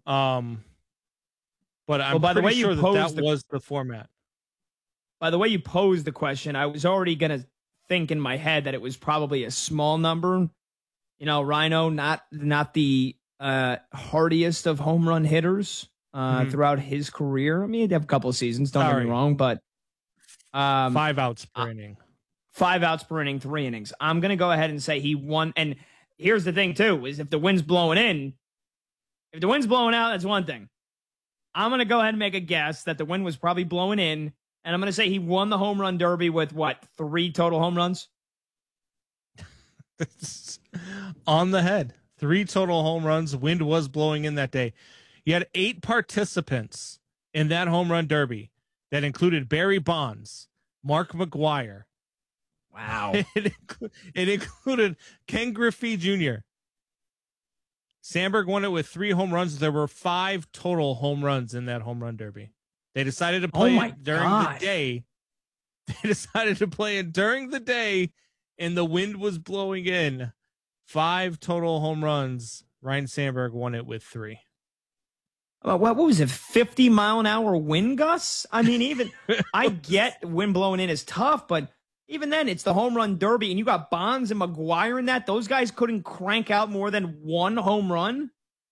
But I'm pretty sure that was the format. By the way you posed the question, I was already going to think in my head that it was probably a small number. You know, Rhino, not the hardiest of home run hitters throughout his career. I mean, he'd have a couple of seasons, don't get me wrong, but 5 outs per inning. 5 outs per inning, 3 innings. I'm going to go ahead and say he won. And here's the thing, too, is if the wind's blowing in, if the wind's blowing out, that's one thing. I'm going to go ahead and make a guess that the wind was probably blowing in, and I'm going to say he won the home run derby with, 3 total home runs? On the head. 3 total home runs. Wind was blowing in that day. You had 8 participants in that home run derby that included Barry Bonds, Mark McGwire. Wow. It included Ken Griffey Jr. Sandberg won it with 3 home runs. There were 5 total home runs in that home run derby. They decided to play it during the day. They decided to play it during the day, and the wind was blowing in. 5 total home runs. Ryne Sandberg won it with 3. What was it, 50-mile-an-hour wind gusts? I mean, even I get wind blowing in is tough, but even then, it's the home run derby, and you got Bonds and McGwire in that. Those guys couldn't crank out more than 1 home run.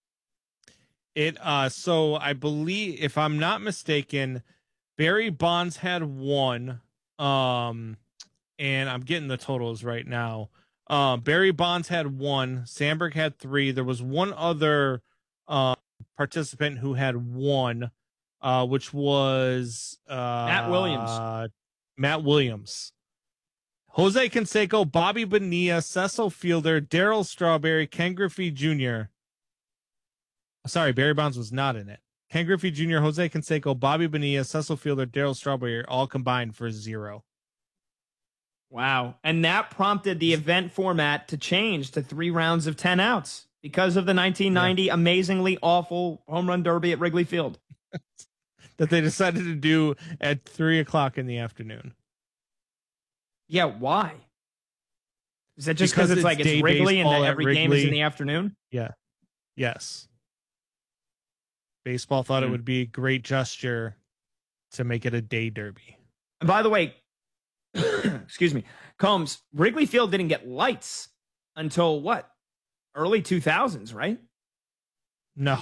So I believe, if I'm not mistaken, Barry Bonds had 1. And I'm getting the totals right now. Barry Bonds had 1. Sandberg had 3. There was one other participant who had 1, which was Matt Williams. Matt Williams. Jose Canseco, Bobby Bonilla, Cecil Fielder, Darryl Strawberry, Ken Griffey Jr. Sorry, Barry Bonds was not in it. Ken Griffey Jr., Jose Canseco, Bobby Bonilla, Cecil Fielder, Darryl Strawberry, all combined for 0. Wow. And that prompted the event format to change to 3 rounds of 10 outs because of the 1990 amazingly awful home run derby at Wrigley Field. That they decided to do at 3:00 in the afternoon. Yeah, why? Is that just because it's Wrigley and every game is in the afternoon? Yeah. Yes. Baseball thought it would be a great gesture to make it a day derby. And by the way, excuse me, Combs, Wrigley Field didn't get lights until what? Early 2000s, right? No.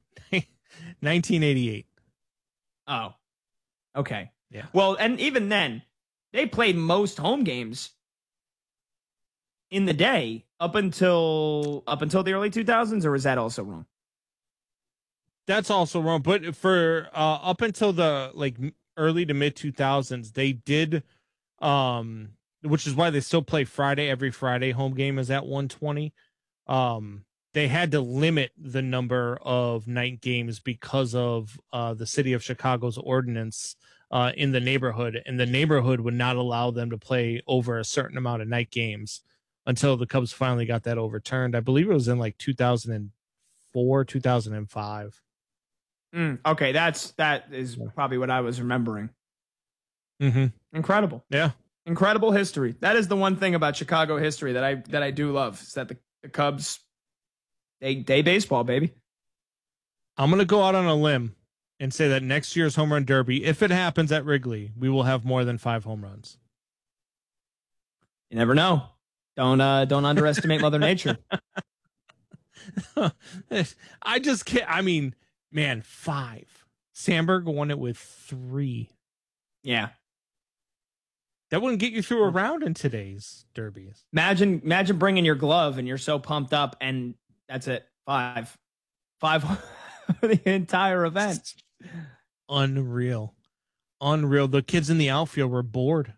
1988. Oh. Okay. Yeah. Well, and even then, they played most home games in the day up until the early 2000s, or is that also wrong? That's also wrong. But for up until the early to mid 2000s, they did, which is why they still play Friday. Every Friday home game is at 1:20. They had to limit the number of night games because of the city of Chicago's ordinance in the neighborhood, and the neighborhood would not allow them to play over a certain amount of night games until the Cubs finally got that overturned. I believe it was in 2004, 2005. Okay, that is probably what I was remembering. Mm-hmm. Incredible. Yeah. Incredible history. That is the one thing about Chicago history that I do love, is that the Cubs, day baseball, baby. I'm going to go out on a limb and say that next year's home run derby, if it happens at Wrigley, we will have more than 5 home runs. You never know. Don't underestimate Mother Nature. I just can't. I mean, man, 5. Sandberg won it with 3. Yeah. That wouldn't get you through a round in today's derbies. Imagine bringing your glove and you're so pumped up, and that's it. 5 for the entire event. Unreal. The kids in the outfield were bored.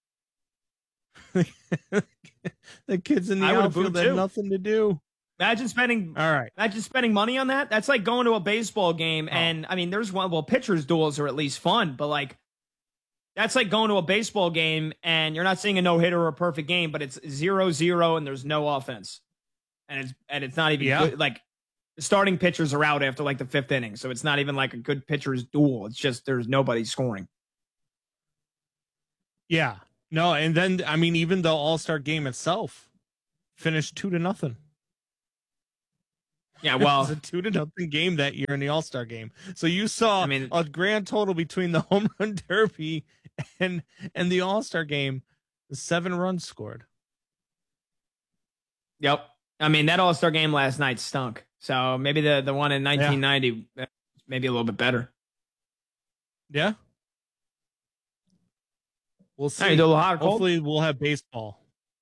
The kids in the outfield had nothing to do. Imagine spending money on that. That's like going to a baseball game, and I mean, there's one. Well, pitchers' duels are at least fun, but that's like going to a baseball game and you're not seeing a no-hitter or a perfect game, but it's 0-0 and there's no offense, and it's not even good. Like, the starting pitchers are out after the 5th inning, so it's not even like a good pitcher's duel. It's just there's nobody scoring. Yeah, no, and then I mean, even the All-Star game itself finished 2-0. Yeah, It was well, a 2-0 game that year in the All-Star game. So you saw I mean, a grand total between the home run derby and the All-Star game, 7 runs scored. yep. I mean, that All-Star game last night stunk. So maybe the one in 1990 maybe a little bit better. Yeah. We'll see. Hey, do a little hot or cold? Hopefully we'll have baseball.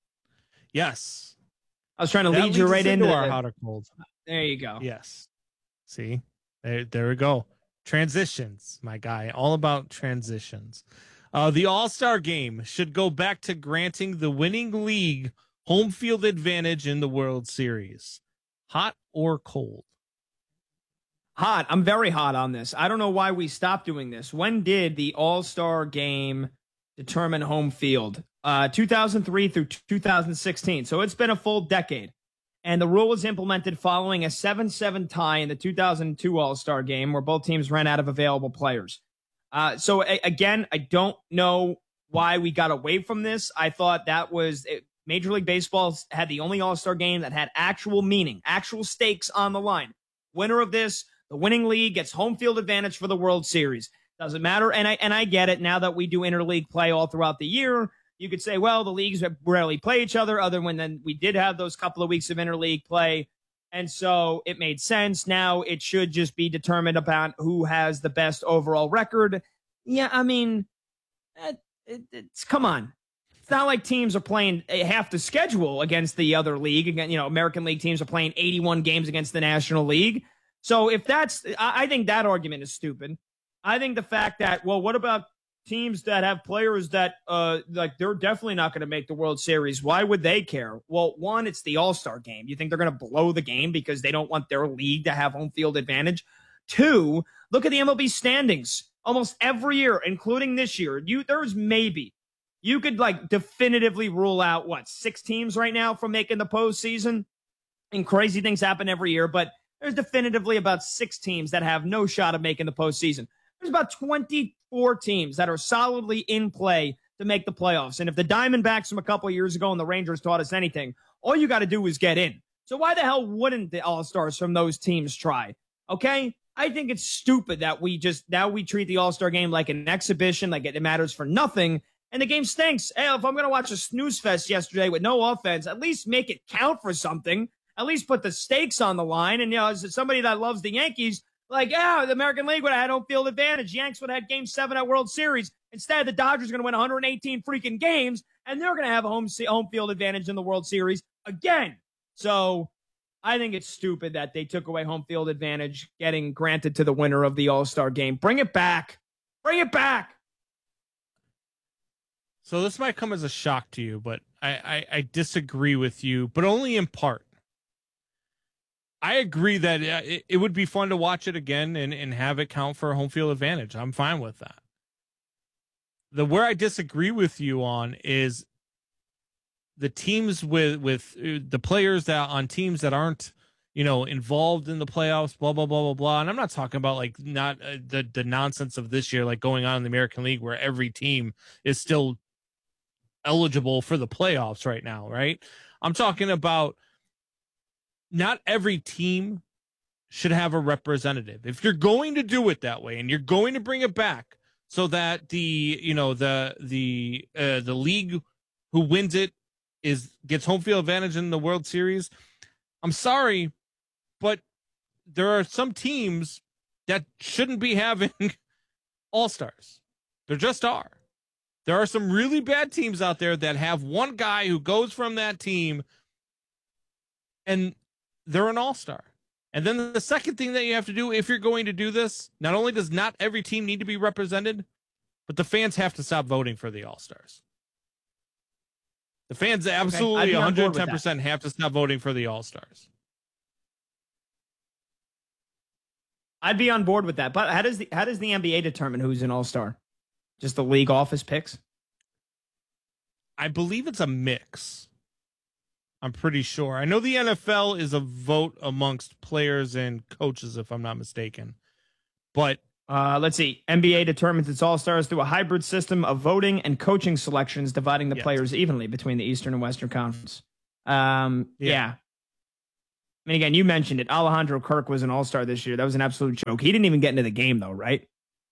Yes. I was trying to That lead you leads right us into our hot or cold. There you go. Yes. See? There we go. Transitions, my guy. All about transitions. The All-Star game should go back to granting the winning league home field advantage in the World Series. Hot or cold? Hot. I'm very hot on this. I don't know why we stopped doing this. When did the All-Star game determine home field? 2003 through 2016. So it's been a full decade. And the rule was implemented following a 7-7 tie in the 2002 All-Star game where both teams ran out of available players. Again, I don't know why we got away from this. I thought that was Major League Baseball had the only All-Star game that had actual meaning, actual stakes on the line. Winner of this, the winning league gets home field advantage for the World Series. Doesn't matter. And I get it now that we do interleague play all throughout the year. You could say, well, the leagues rarely play each other other when then we did have those couple of weeks of interleague play. And so it made sense. Now it should just be determined about who has the best overall record. Yeah, I mean, come on. It's not like teams are playing half the schedule against the other league. Again, American League teams are playing 81 games against the National League. So if I think that argument is stupid. I think the fact that, well, what about teams that have players that they're definitely not going to make the World Series? Why would they care? Well, one, it's the All-Star game. You think they're going to blow the game because they don't want their league to have home field advantage? Two, look at the MLB standings. Almost every year, including this year, you could definitively rule out 6 teams right now from making the postseason. And crazy things happen every year, but there's definitively about 6 teams that have no shot of making the postseason. There's about 24 teams that are solidly in play to make the playoffs. And if the Diamondbacks from a couple of years ago and the Rangers taught us anything, all you got to do is get in. So why the hell wouldn't the All-Stars from those teams try? Okay? I think it's stupid that we treat the All-Star game like an exhibition, like it matters for nothing, and the game stinks. Hey, if I'm going to watch a snooze fest yesterday with no offense, at least make it count for something. At least put the stakes on the line. And, as somebody that loves the Yankees, the American League would have had home field advantage. Yanks would have had Game 7 at World Series. Instead, the Dodgers are going to win 118 freaking games, and they're going to have a home field advantage in the World Series again. So I think it's stupid that they took away home field advantage, getting granted to the winner of the All-Star game. Bring it back. Bring it back. So this might come as a shock to you, but I disagree with you, but only in part. I agree that it would be fun to watch it again and have it count for a home field advantage. I'm fine with that. Where I disagree with you on is the teams with the players that on teams that aren't, involved in the playoffs, blah, blah, blah, blah, blah. And I'm not talking about not the nonsense of this year, going on in the American League where every team is still eligible for the playoffs right now. Right. I'm talking about not every team should have a representative. If you're going to do it that way and you're going to bring it back so that the league who wins it gets home field advantage in the World Series, I'm sorry, but there are some teams that shouldn't be having all-stars. There just are. There are some really bad teams out there that have one guy who goes from that team and they're an all-star. And then the second thing that you have to do if you're going to do this, not only does not every team need to be represented, but the fans have to stop voting for the all-stars. The fans absolutely 110% have to stop voting for the all-stars. I'd be on board with that. But how does the NBA determine who's an all-star? Just the league office picks? I believe it's a mix. I'm pretty sure. I know the NFL is a vote amongst players and coaches, if I'm not mistaken. But let's see. NBA determines its all-stars through a hybrid system of voting and coaching selections, dividing the players evenly between the Eastern and Western Conference. Yeah. I mean, again, you mentioned it. Alejandro Kirk was an all-star this year. That was an absolute joke. He didn't even get into the game, though, right?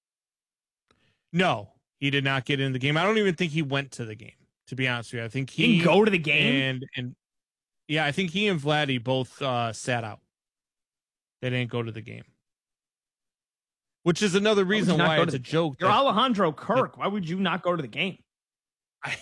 No, he did not get into the game. I don't even think he went to the game, to be honest with you. I think he didn't go to the game. And yeah, I think he and Vladdy both sat out. They didn't go to the game, which is another reason why it's a joke. You're Alejandro Kirk. Why would you not go to the game? I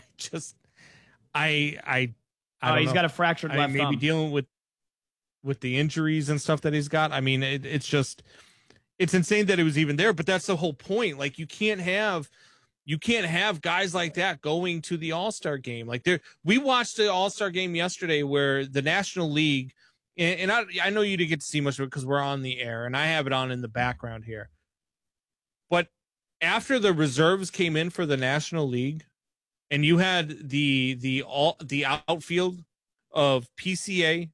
don't he's know. got a fractured left thumb. Maybe dealing with the injuries and stuff that he's got. I mean, it's insane that it was even there, but that's the whole point. Like, you can't have guys like that going to the All-Star game. Like, we watched the All-Star game yesterday where the National League, and I know you didn't get to see much of it because we're on the air and I have it on in the background here. But after the reserves came in for the National League, and you had the outfield of PCA,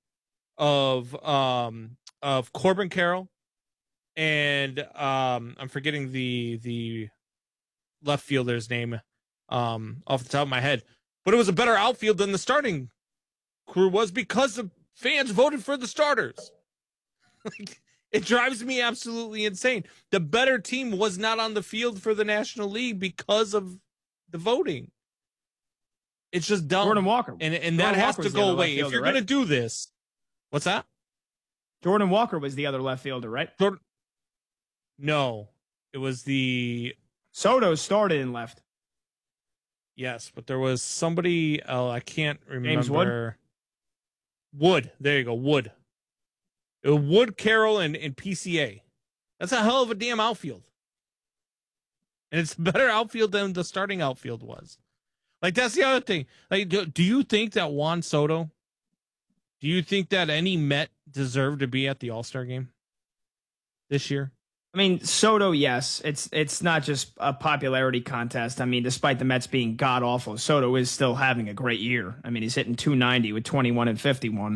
of Corbin Carroll, and I'm forgetting the left fielder's name off the top of my head, but it was a better outfield than the starting crew was because the fans voted for the starters. Like, it drives me absolutely insane. The better team was not on the field for the National League because of the voting. It's just dumb. Jordan Walker. And that has to go away. If you're going to do this. What's that? Jordan Walker was the other left fielder, right? No. It was the... Soto started in left. Yes, but there was somebody else. I can't remember. James Wood? Wood. There you go. Wood. Wood, Carroll, and PCA. That's a hell of a damn outfield. And it's a better outfield than the starting outfield was. Like, that's the other thing. Like, do you think that Juan Soto, do you think that any Met deserved to be at the All-Star game this year? I mean, Soto, yes. It's not just a popularity contest. I mean, despite the Mets being god-awful, Soto is still having a great year. I mean, he's hitting .290 with 21 and 51.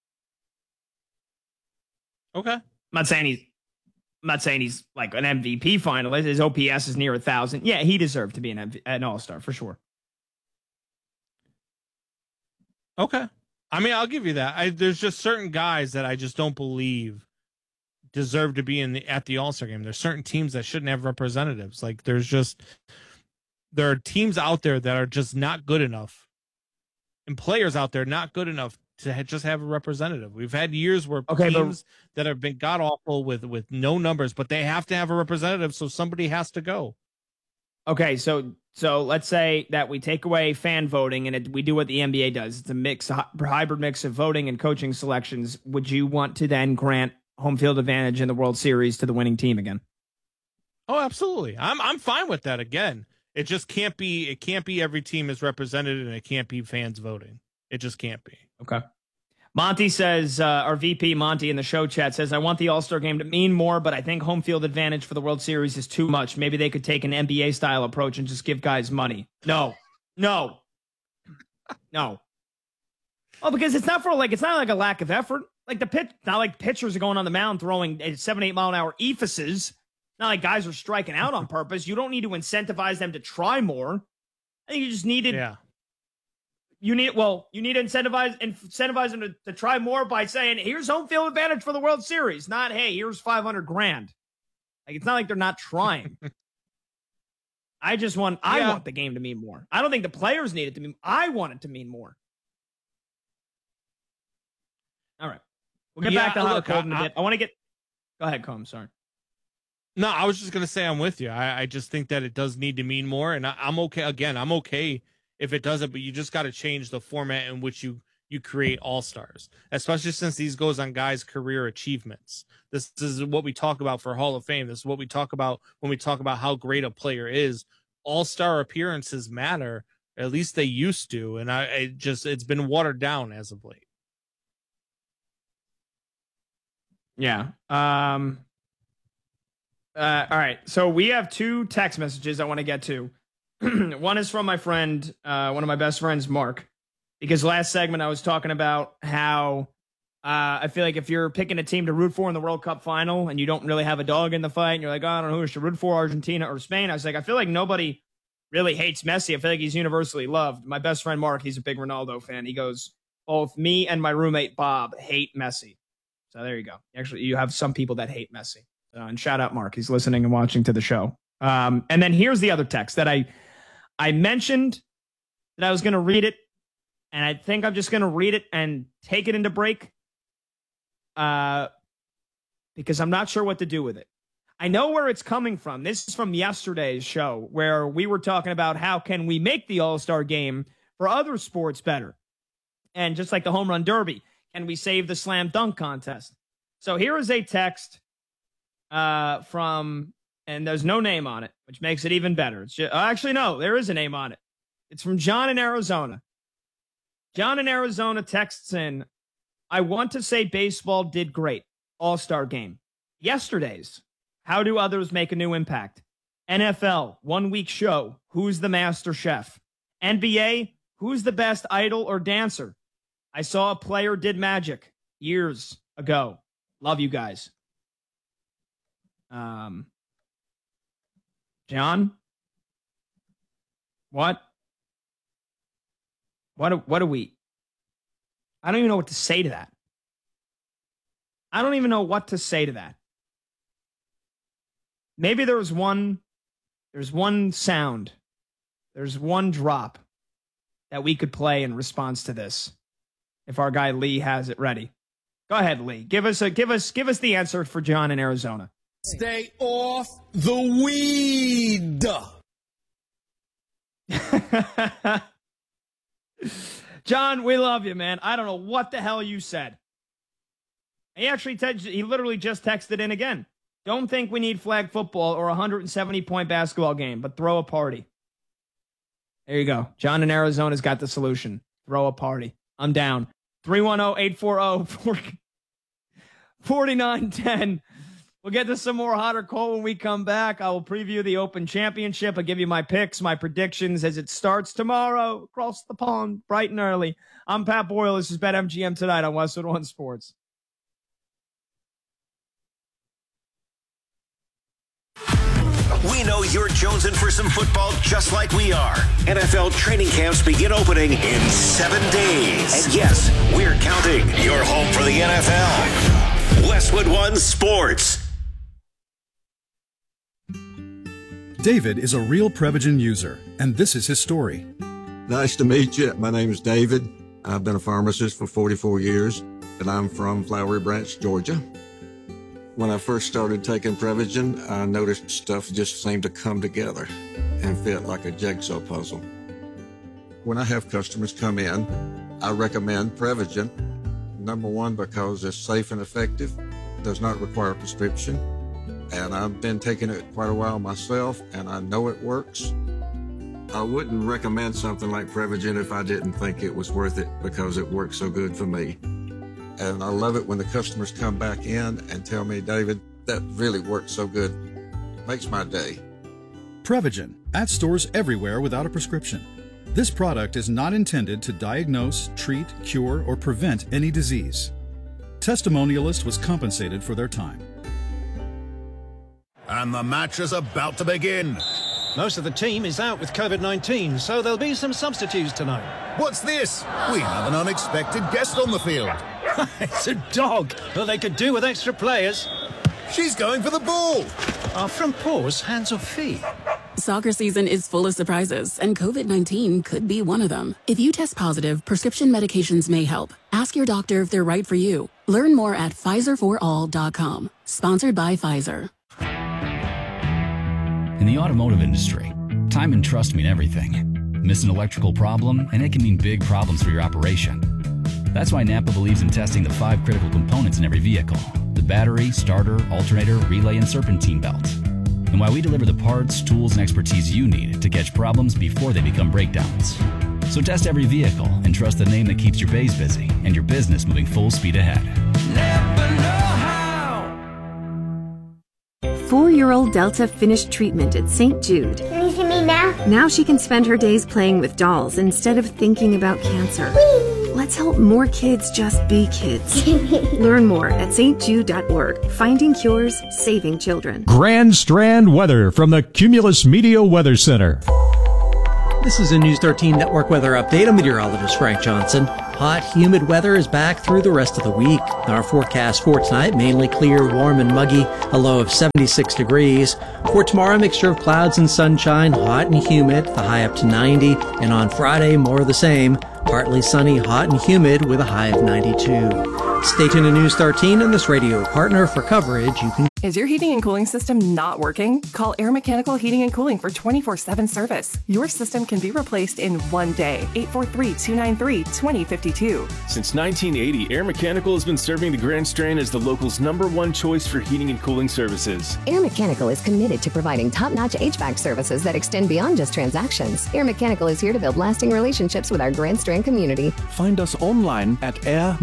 Okay. I'm not saying he's like an MVP finalist. His OPS is near 1,000. Yeah, he deserved to be an All-Star for sure. Okay. I mean, I'll give you that. There's just certain guys that I just don't believe deserve to be at the All-Star game. There's certain teams that shouldn't have representatives. Like, there are teams out there that are just not good enough, and players out there not good enough to just have a representative. We've had years where teams that have been god awful with no numbers, but they have to have a representative, so somebody has to go. Okay, so let's say that we take away fan voting and we do what the NBA does. It's a hybrid mix of voting and coaching selections. Would you want to then grant home field advantage in the World Series to the winning team again? Oh, absolutely. I'm fine with that again. It just can't be. It can't be every team is represented, and it can't be fans voting. It just can't be. Okay. Monty says, our VP Monty in the show chat says, I want the All-Star game to mean more, but I think home field advantage for the World Series is too much. Maybe they could take an NBA style approach and just give guys money. No. Well, because it's not like a lack of effort. Like not like pitchers are going on the mound throwing 7-8 mile an hour epheses. Not like guys are striking out on purpose. You don't need to incentivize them to try more. I think you just needed. Yeah. You need to incentivize them to try more by saying, here's home field advantage for the World Series. Not, hey, here's $500,000. Like, it's not like they're not trying. I want the game to mean more. I don't think the players need it to mean. I want it to mean more. All right. We'll get back to hot or cold in a bit. I want to get. Go ahead, Combs. Sorry. No, I was just going to say I'm with you. I just think that it does need to mean more, and I'm okay. Again, I'm okay if it doesn't, but you just got to change the format in which you create all-stars, especially since these goes on guys' career achievements. This is what we talk about for Hall of Fame. This is what we talk about when we talk about how great a player is. All-star appearances matter. At least they used to, and it's been watered down as of late. Yeah. All right. So we have two text messages I want to get to. One is from my friend, one of my best friends, Mark, because last segment I was talking about how I feel like if you're picking a team to root for in the World Cup final and you don't really have a dog in the fight and you're like, oh, I don't know who I should root for, Argentina or Spain. I was like, I feel like nobody really hates Messi. I feel like he's universally loved. My best friend, Mark, he's a big Ronaldo fan. He goes, both me and my roommate Bob hate Messi. So there you go. Actually, you have some people that hate Messi. And shout out Mark. He's listening and watching to the show. And then here's the other text that I mentioned that I was going to read it. And I think I'm just going to read it and take it into break. Because I'm not sure what to do with it. I know where it's coming from. This is from yesterday's show where we were talking about how can we make the All-Star game for other sports better. And just like the home run derby, can we save the slam dunk contest? So here is a text from, and there's no name on it, which makes it even better. It's just, actually, no, there is a name on it. It's from John in Arizona. John in Arizona texts in, I want to say baseball did great. All-Star game. Yesterday's. How do others make a new impact? NFL, 1 week show. Who's the master chef? NBA, who's the best idol or dancer? I saw a player did magic years ago. Love you guys. John? What? What do we? I don't even know what to say to that. I don't even know what to say to that. Maybe there's one sound. There's one drop that we could play in response to this. If our guy Lee has it ready. Go ahead, Lee. Give us the answer for John in Arizona. Stay off the weed. John, we love you, man. I don't know what the hell you said. He literally just texted in again. Don't think we need flag football or a 170-point basketball game, but throw a party. There you go. John in Arizona's got the solution. Throw a party. I'm down. 310-840-4910. We'll get to some more hot or cold when we come back. I will preview the Open Championship. I'll give you my picks, my predictions as it starts tomorrow across the pond, bright and early. I'm Pat Boyle. This is BetMGM Tonight on Westwood One Sports. We know you're jonesing for some football just like we are. NFL training camps begin opening in 7 days. And yes, we're counting. Your home for the NFL. Westwood One Sports. David is a real Prevagen user, and this is his story. Nice to meet you. My name is David. I've been a pharmacist for 44 years, and I'm from Flowery Branch, Georgia. When I first started taking Prevagen, I noticed stuff just seemed to come together and fit like a jigsaw puzzle. When I have customers come in, I recommend Prevagen. Number one, because it's safe and effective, does not require a prescription, and I've been taking it quite a while myself, and I know it works. I wouldn't recommend something like Prevagen if I didn't think it was worth it because it works so good for me. And I love it when the customers come back in and tell me, David, that really worked so good. Makes my day. Prevagen, at stores everywhere without a prescription. This product is not intended to diagnose, treat, cure, or prevent any disease. Testimonialist was compensated for their time. And the match is about to begin. Most of the team is out with COVID-19, so there'll be some substitutes tonight. What's this? We have an unexpected guest on the field. It's a dog. Well, they could do with extra players. She's going for the ball. Are front paws hands or feet? Soccer season is full of surprises, and COVID-19 could be one of them. If you test positive, prescription medications may help. Ask your doctor if they're right for you. Learn more at PfizerForAll.com. Sponsored by Pfizer. In the automotive industry, time and trust mean everything. Miss an electrical problem, and it can mean big problems for your operation. That's why Napa believes in testing the 5 critical components in every vehicle: the battery, starter, alternator, relay, and serpentine belt. And why we deliver the parts, tools, and expertise you need to catch problems before they become breakdowns. So test every vehicle and trust the name that keeps your bays busy and your business moving full speed ahead. Napa know-how. 4-year-old Delta finished treatment at St. Jude. Can you see me now? Now she can spend her days playing with dolls instead of thinking about cancer. Whee! Let's help more kids just be kids. Learn more at stjude.org. Finding cures, saving children. Grand Strand weather from the Cumulus Media Weather Center. This is a News 13 Network weather update. I'm meteorologist Frank Johnson. hot, humid weather is back through the rest of the week. Our forecast for tonight, mainly clear, warm, and muggy, a low of 76 degrees. For tomorrow, a mixture of clouds and sunshine, hot and humid, the high up to 90. And on Friday, more of the same, partly sunny, hot and humid with a high of 92. Stay tuned to News 13 and this radio partner for coverage you can. Is your heating and cooling system not working? Call Air Mechanical Heating and Cooling for 24/7 service. Your system can be replaced in one day. 843-293-2052. Since 1980, Air Mechanical has been serving the Grand Strand as the local's #1 choice for heating and cooling services. Air Mechanical is committed to providing top-notch HVAC services that extend beyond just transactions. Air Mechanical is here to build lasting relationships with our Grand Strand community. Find us online at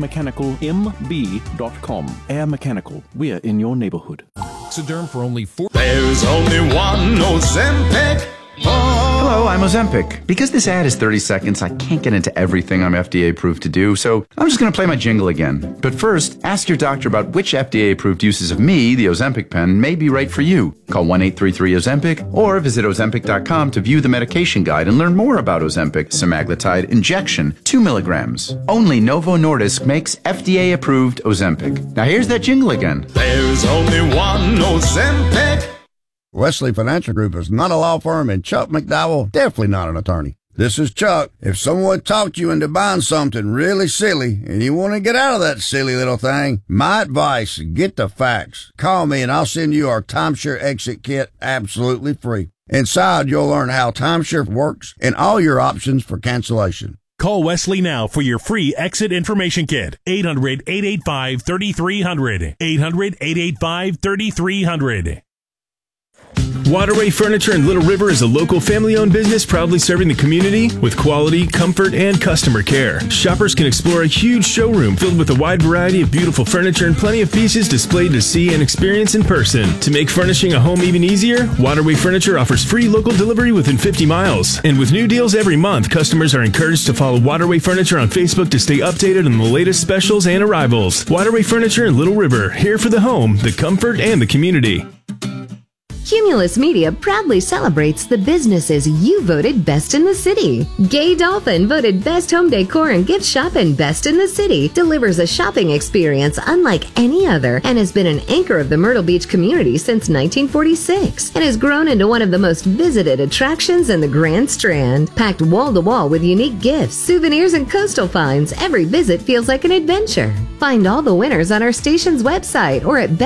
airmechanicalmb.com. Air Mechanical, we're in your neighborhood. Oxyderm for only $4. There's only one Ozempic. Hello, I'm Ozempic. Because this ad is 30 seconds, I can't get into everything I'm FDA approved to do, so I'm just going to play my jingle again. But first, ask your doctor about which FDA approved uses of me, the Ozempic pen, may be right for you. Call 1-833-OZEMPIC or visit Ozempic.com to view the medication guide and learn more about Ozempic semaglutide injection, 2 milligrams. Only Novo Nordisk makes FDA approved Ozempic. Now here's that jingle again. There's only one Ozempic. Wesley Financial Group is not a law firm, and Chuck McDowell definitely not an attorney. This is Chuck. If someone talked you into buying something really silly and you want to get out of that silly little thing, my advice, get the facts. Call me and I'll send you our timeshare exit kit absolutely free. Inside, you'll learn how timeshare works and all your options for cancellation. Call Wesley now for your free exit information kit. 800-885-3300. 800-885-3300. Waterway Furniture in Little River is a local family-owned business proudly serving the community with quality, comfort, and customer care. Shoppers can explore a huge showroom filled with a wide variety of beautiful furniture and plenty of pieces displayed to see and experience in person. To make furnishing a home even easier, Waterway Furniture offers free local delivery within 50 miles. And with new deals every month, customers are encouraged to follow Waterway Furniture on Facebook to stay updated on the latest specials and arrivals. Waterway Furniture in Little River, here for the home, the comfort, and the community. Cumulus Media proudly celebrates the businesses you voted best in the city. Gay Dolphin voted best home decor and gift shop and best in the city. Delivers a shopping experience unlike any other and has been an anchor of the Myrtle Beach community since 1946 and has grown into one of the most visited attractions in the Grand Strand. Packed wall to wall with unique gifts, souvenirs, and coastal finds, every visit feels like an adventure. Find all the winners on our station's website or at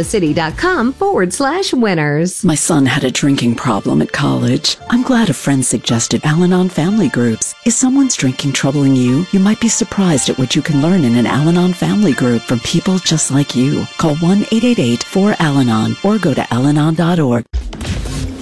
bestinthecity.com/winners. My son had a drinking problem at college. I'm glad a friend suggested Al-Anon family groups. Is someone's drinking troubling you? You might be surprised at what you can learn in an Al-Anon family group from people just like you. Call 1-888-4-AL-ANON or go to alanon.org.